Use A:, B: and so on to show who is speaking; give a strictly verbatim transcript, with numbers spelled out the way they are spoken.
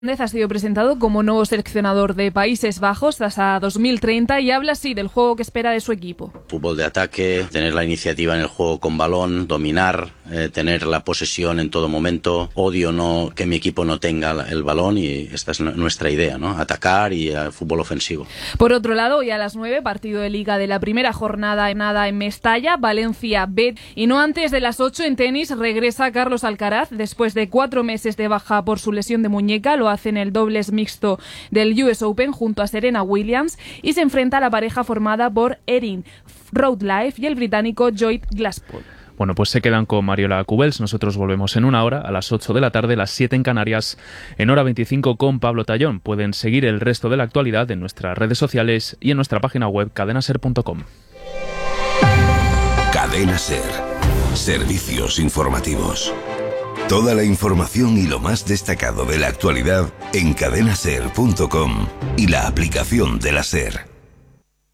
A: Ha sido presentado como nuevo seleccionador de Países Bajos hasta dos mil treinta y habla así del juego que espera de su equipo.
B: Fútbol de ataque, tener la iniciativa en el juego con balón, dominar, eh, tener la posesión en todo momento. Odio no que mi equipo no tenga el balón y esta es nuestra idea, ¿no? Atacar y uh, fútbol ofensivo.
A: Por otro lado, hoy a las nueve, partido de Liga de la primera jornada en nada en Mestalla, Valencia B. Y no antes de las ocho en tenis regresa Carlos Alcaraz después de cuatro meses de baja por su lesión de muñeca. Lo hace en el dobles mixto del U S Open junto a Serena Williams y se enfrenta a la pareja formada por Erin Routliffe y el británico Lloyd Glasspool.
C: Bueno, pues se quedan con Mariola Cubels. Nosotros volvemos en una hora, a las ocho de la tarde, las siete en Canarias, en hora veinticinco con Pablo Tallón. Pueden seguir el resto de la actualidad en nuestras redes sociales y en nuestra página web cadena ser punto com.
D: Cadena Ser. Servicios informativos. Toda la información y lo más destacado de la actualidad en cadena ser punto com y la aplicación de la SER.